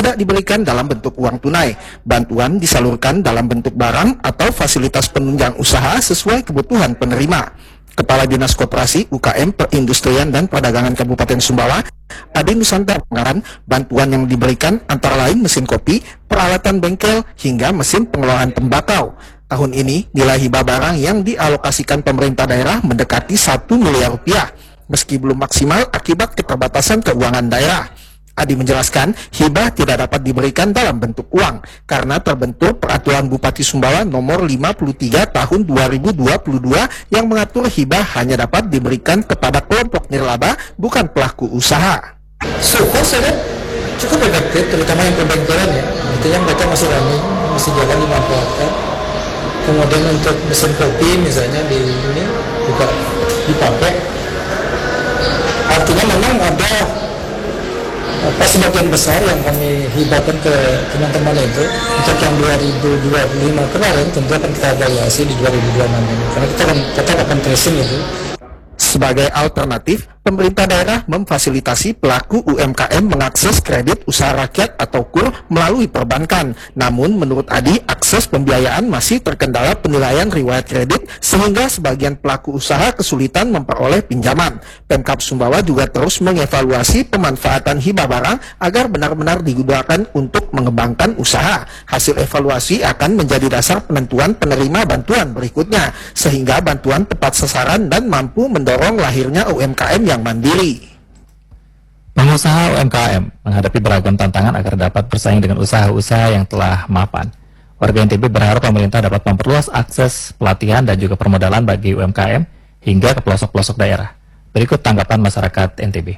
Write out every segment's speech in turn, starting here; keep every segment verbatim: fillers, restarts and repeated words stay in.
tidak diberikan dalam bentuk uang tunai. Bantuan disalurkan dalam bentuk barang atau fasilitas penunjang usaha sesuai kebutuhan penerima. Kepala Dinas Koperasi, U K M, Perindustrian dan Perdagangan Kabupaten Sumbawa, Adi Nusantara, mengatakan bantuan yang diberikan antara lain mesin kopi, peralatan bengkel, hingga mesin pengolahan tembakau. Tahun ini, nilai hibah barang yang dialokasikan pemerintah daerah mendekati satu miliar rupiah, meski belum maksimal akibat keterbatasan keuangan daerah. Adi menjelaskan, hibah tidak dapat diberikan dalam bentuk uang, karena terbentur Peraturan Bupati Sumbawa nomor lima puluh tiga tahun dua ribu dua puluh dua yang mengatur hibah hanya dapat diberikan kepada kelompok nirlaba, bukan pelaku usaha. So far saya cukup efektif, terutama yang pembengkelan ya, itu yang mereka masih ramai, masih jalan dimanfaatkan. Kemudian untuk mesin kopi misalnya di ini juga dipakai. Artinya memang ada apa sebagian besar yang kami hibahkan ke teman-teman itu untuk yang dua ribu dua puluh lima kemarin tentu akan kita evaluasi di dua ribu dua puluh enam ini karena kita akan tetap akan tracing itu. Sebagai alternatif, pemerintah daerah memfasilitasi pelaku U M K M mengakses kredit usaha rakyat atau K U R melalui perbankan. Namun, menurut Adi, akses pembiayaan masih terkendala penilaian riwayat kredit sehingga sebagian pelaku usaha kesulitan memperoleh pinjaman. Pemkab Sumbawa juga terus mengevaluasi pemanfaatan hibah barang agar benar-benar digunakan untuk mengembangkan usaha. Hasil evaluasi akan menjadi dasar penentuan penerima bantuan berikutnya, sehingga bantuan tepat sasaran dan mampu mendorong lahirnya U M K M yang mandiri. Pengusaha U M K M menghadapi beragam tantangan agar dapat bersaing dengan usaha-usaha yang telah mapan. Warga N T B berharap pemerintah dapat memperluas akses pelatihan dan juga permodalan bagi U M K M hingga ke pelosok-pelosok daerah. Berikut tanggapan masyarakat N T B.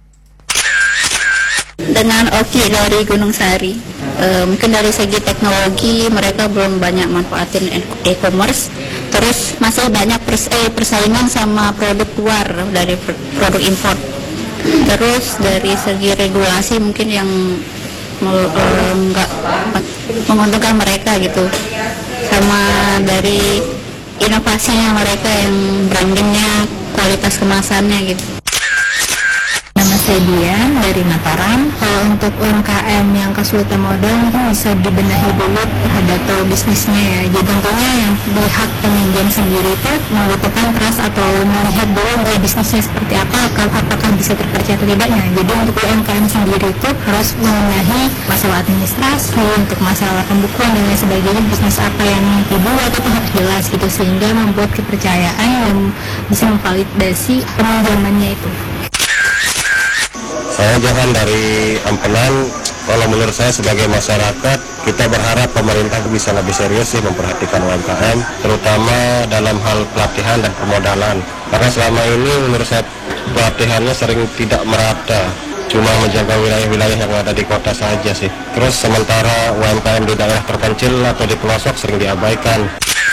Dengan Oki dari Gunung Sari, e, mungkin dari segi teknologi mereka belum banyak manfaatin e-commerce, terus masih banyak pers eh, persaingan sama produk luar dari produk import. Terus dari segi regulasi mungkin yang enggak menguntungkan mereka gitu, sama dari inovasinya mereka yang brandingnya, kualitas kemasannya gitu. Nama saya Dian dari Mataram. Kalau untuk U M K M yang kesulitan modal mungkin bisa dibenahi dulu terhadap tahu bisnisnya ya. Jadi tentunya yang pihak peminjam sendiri itu membutuhkan trust atau melihat dulu gaya bisnisnya seperti apa, apakah bisa terpercaya atau tidaknya. Jadi untuk U M K M sendiri itu harus mengenai masalah administrasi, untuk masalah pembukuan dan lain sebagainya, bisnis apa yang dibuat itu harus jelas gitu, sehingga membuat kepercayaan yang bisa memvalidasi peminjamannya itu. Saya Johan dari Ampenan. Kalau menurut saya sebagai masyarakat, kita berharap pemerintah bisa lebih serius sih memperhatikan U M K M, terutama dalam hal pelatihan dan permodalan. Karena selama ini menurut saya pelatihannya sering tidak merata, cuma menjaga wilayah-wilayah yang ada di kota saja sih. Terus sementara U M K M di daerah terpencil atau di pelosok sering diabaikan.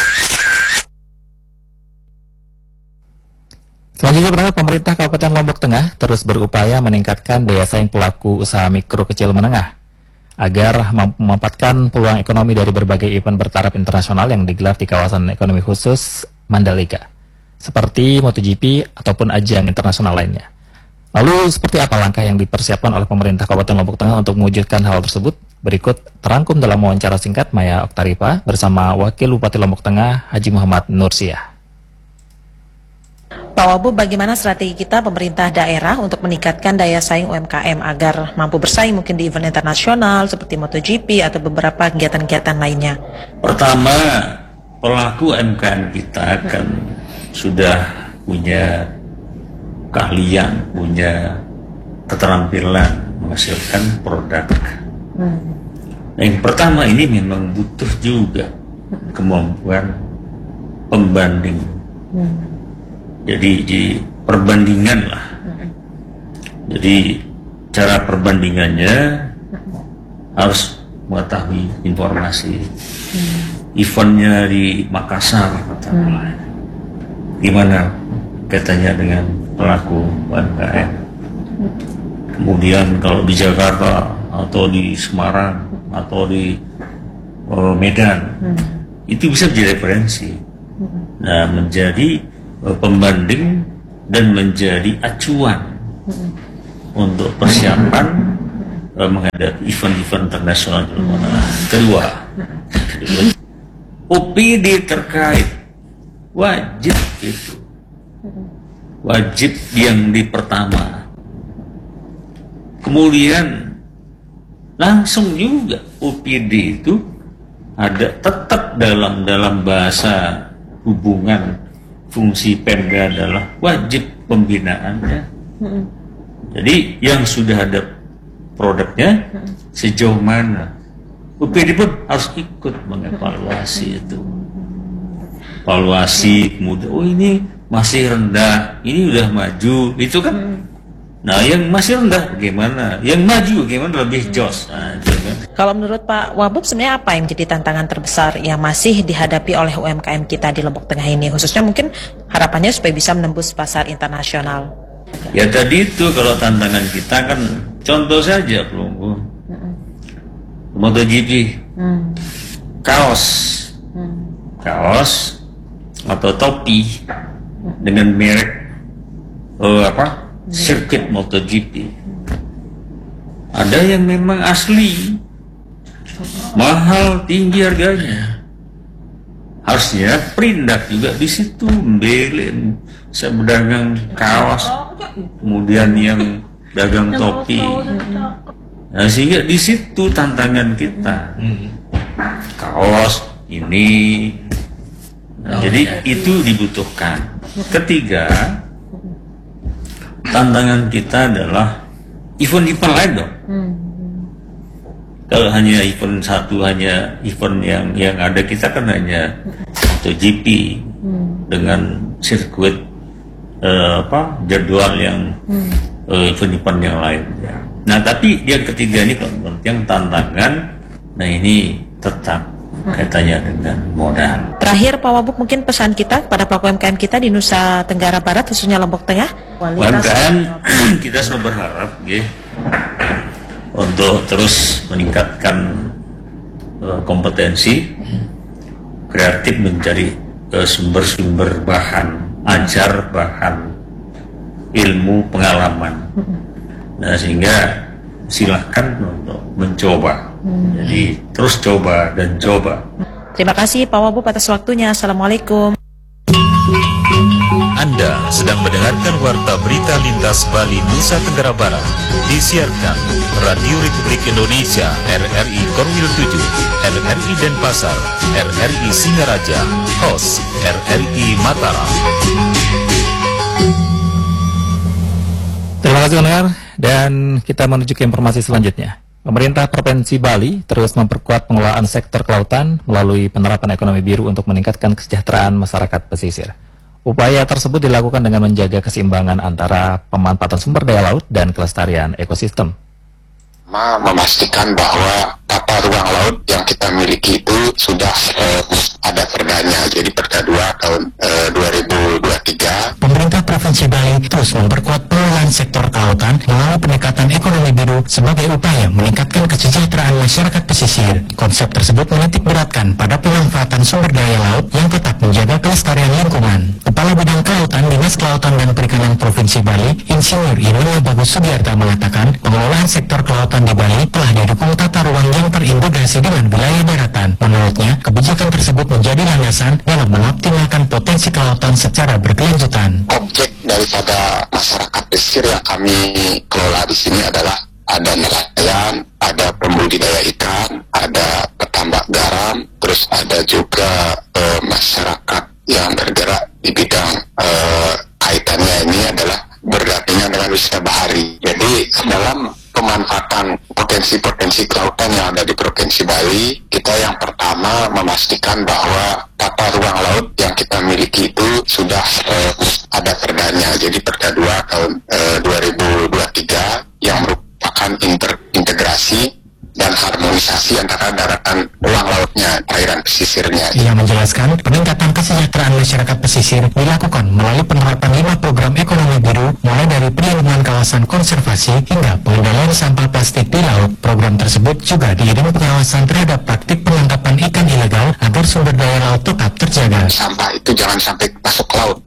Selanjutnya, berharap pemerintah Kabupaten Lombok Tengah terus berupaya meningkatkan daya saing pelaku usaha mikro kecil menengah agar mampu memanfaatkan peluang ekonomi dari berbagai event bertaraf internasional yang digelar di kawasan ekonomi khusus Mandalika, seperti MotoGP ataupun ajang internasional lainnya. Lalu, seperti apa langkah yang dipersiapkan oleh pemerintah Kabupaten Lombok Tengah untuk mewujudkan hal tersebut? Berikut terangkum dalam wawancara singkat Maya Oktarifa bersama Wakil Bupati Lombok Tengah Haji Muhammad Nursiah. Pak Wabu, bagaimana strategi kita pemerintah daerah untuk meningkatkan daya saing U M K M agar mampu bersaing mungkin di event internasional seperti MotoGP atau beberapa kegiatan-kegiatan lainnya? Pertama, pelaku U M K M kita kan sudah punya keahlian, punya keterampilan menghasilkan produk. Hmm. Yang pertama ini memang butuh juga kemampuan pembanding. Hmm. Jadi di perbandingan lah. Jadi cara perbandingannya harus mengetahui informasi. Eventnya di Makassar, katakanlah, gimana katanya dengan pelaku U M K M. Kemudian kalau di Jakarta atau di Semarang atau di uh, Medan, itu bisa menjadi referensi. Nah, menjadi pembanding dan menjadi acuan hmm. untuk persiapan uh, menghadapi event-event internasional di Lampung Tengah. Kedua, O P D terkait wajib itu, wajib yang di pertama. Kemudian langsung juga O P D itu ada tetap dalam dalam bahasa hubungan fungsi Pemda adalah wajib pembinaannya. Hmm. Jadi yang sudah ada produknya hmm. sejauh mana O P D pun harus ikut mengevaluasi itu. Evaluasi kemudian, oh ini masih rendah, ini udah maju, itu kan. Hmm. Nah, yang masih rendah bagaimana? Yang maju bagaimana lebih jos? Nah, kan. Kalau menurut Pak Wabub, sebenarnya apa yang menjadi tantangan terbesar yang masih dihadapi oleh U M K M kita di Lombok Tengah ini? Khususnya mungkin harapannya supaya bisa menembus pasar internasional. Ya tadi itu kalau tantangan kita kan, contoh saja perunggu, mm-hmm. MotoGP, mm. kaos, mm. kaos atau topi mm. dengan merek uh, apa? Sirkuit MotoGP. Ada yang memang asli, mahal, tinggi harganya. Harusnya Perindak juga di situ belin. Saya berdagang kaos, kemudian yang dagang topi. Nah, sehingga di situ tantangan kita. Kaos ini. Nah, jadi itu dibutuhkan. Ketiga, tantangan kita adalah event-event lain dong. Hmm. Kalau hanya event satu, hanya event yang yang ada kita kan hanya MotoGP hmm. dengan sirkuit uh, apa jadwal yang hmm. uh, event-event yang lain. Nah tapi yang ketiga ini yang tantangan, nah ini tetap kaitannya dengan modal. Terakhir Pak Wabub, mungkin pesan kita kepada pelaku U M K M kita di Nusa Tenggara Barat, khususnya Lombok Tengah. U M K M kita selalu berharap ya, untuk terus meningkatkan uh, kompetensi, kreatif mencari uh, sumber-sumber bahan, ajar bahan, ilmu, pengalaman. Nah sehingga silahkan untuk mencoba. Hmm. Jadi terus coba dan coba. Terima kasih Pak Wabub atas waktunya. Assalamualaikum. Anda sedang mendengarkan Warta Berita Lintas Bali Nusa Tenggara Barat, disiarkan Radio Republik Indonesia R R I Korwil tujuh, R R I Denpasar, R R I Singaraja, host R R I Mataram. Terima kasih pendengar, dan kita menuju ke informasi selanjutnya. Pemerintah Provinsi Bali terus memperkuat pengelolaan sektor kelautan melalui penerapan ekonomi biru untuk meningkatkan kesejahteraan masyarakat pesisir. Upaya tersebut dilakukan dengan menjaga keseimbangan antara pemanfaatan sumber daya laut dan kelestarian ekosistem. Memastikan bahwa tata ruang laut yang kita miliki itu sudah eh, ada perdanya, jadi Perda dua tahun eh, dua ribu dua puluh tiga. Pemerintah Provinsi Bali terus memperkuat pengelolaan sektor kelautan melalui pendekatan ekonomi biru sebagai upaya meningkatkan kesejahteraan masyarakat pesisir. Konsep tersebut menitik beratkan pada pemanfaatan sumber daya laut yang tetap menjaga kelestarian lingkungan. Kepala Bidang Kelautan Dinas Kelautan dan Perikanan Provinsi Bali, Insinyur Irwin Bagus Sugiarta mengatakan pengelolaan sektor kelautan di Bali telah didukung tata ruang yang terintegrasi dengan wilayah daratan. Menurutnya, kebijakan tersebut menjadi landasan dalam mengoptimalkan potensi kelautan secara berkelanjutan. Objek daripada masyarakat pesisir yang kami kelola di sini adalah ada nelayan, ada pembudidaya ikan, ada petambak garam, terus ada juga eh, masyarakat yang bergerak di bidang eh, kaitannya ini adalah berdampingan dengan wisata bahari. Jadi dalam pemanfaatan potensi-potensi kelautan yang ada di Provinsi Bali, kita yang pertama memastikan bahwa tata ruang laut yang kita miliki itu sudah eh, ada perdanya, jadi Perda dua tahun eh, dua ribu dua puluh tiga yang merupakan integrasi dan harmonisasi antara daratan ruang lautnya, perairan pesisirnya. Ia menjelaskan peningkatan kesejahteraan masyarakat pesisir dilakukan melalui penerapan lima program ekonomi biru, mulai dari penilaian kawasan konservasi hingga pengendalian sampah plastik di laut. Program tersebut juga diiringi pengawasan terhadap praktik penangkapan ikan ilegal agar sumber daya laut tetap terjaga. Sampah itu jangan sampai masuk ke laut,